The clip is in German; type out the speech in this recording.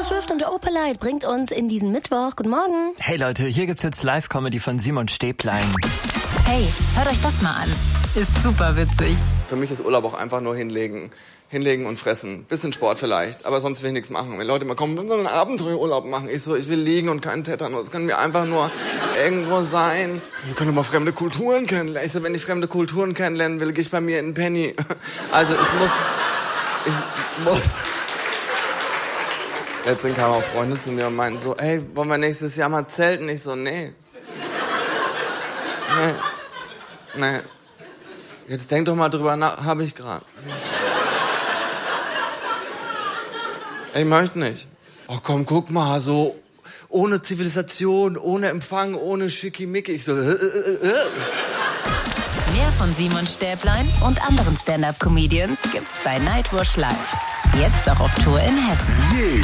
Taylor Swift und Opalite bringt uns in diesen Mittwoch. Guten Morgen. Hey Leute, hier gibt's jetzt Live-Comedy von Simon Stäblein. Hey, hört euch das mal an. Ist super witzig. Für mich ist Urlaub auch einfach nur hinlegen und fressen. Bisschen Sport vielleicht, aber sonst will ich nichts machen. Wenn Leute immer kommen, wir sollen einen Abenteuerurlaub machen. Ich will liegen und keinen Tetanus. Können wir einfach nur irgendwo sein. Wir können mal fremde Kulturen kennenlernen. Ich so, wenn ich fremde Kulturen kennenlernen will, gehe ich bei mir in den Penny. Also ich muss... Letztens kamen auch Freunde zu mir und meinten so, hey, wollen wir nächstes Jahr mal zelten? Ich so, nee. Jetzt denk doch mal drüber nach, habe ich gerade. Ich möchte nicht. Ach komm, guck mal, so ohne Zivilisation, ohne Empfang, ohne Schickimicki. Ich so, Mehr von Simon Stäblein und anderen Stand-Up-Comedians gibt's bei Nightwash Live. Jetzt auch auf Tour in Hessen.